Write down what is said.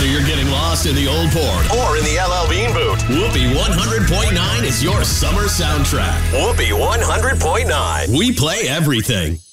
you're getting lost in the old port or in the LL Bean boot. Whoopee 100.9 is your summer soundtrack. Whoopee 100.9. We play everything.